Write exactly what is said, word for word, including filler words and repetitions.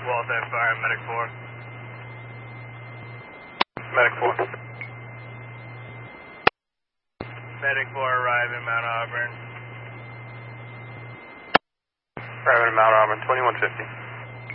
Walter Fire, Medic four. Medic four. Medic four arriving Mount Auburn. Arriving at Mount Auburn, twenty-one fifty.